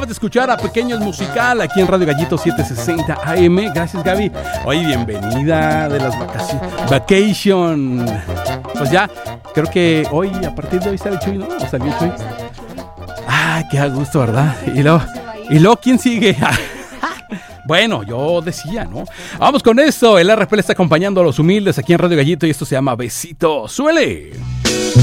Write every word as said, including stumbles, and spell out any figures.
de escuchar a Pequeños Musical aquí en Radio Gallito setecientos sesenta A M. Gracias, Gaby. Oye, bienvenida de las vacaciones. Vacation. Pues ya, creo que hoy, a partir de hoy sale Chuy, ¿no? ¿O salió Chuy? Ay, qué a gusto, ¿verdad? Y luego, y luego ¿quién sigue? Bueno, yo decía, ¿no? Vamos con esto. El R P L está acompañando a los humildes aquí en Radio Gallito y esto se llama Besito. ¡Suele!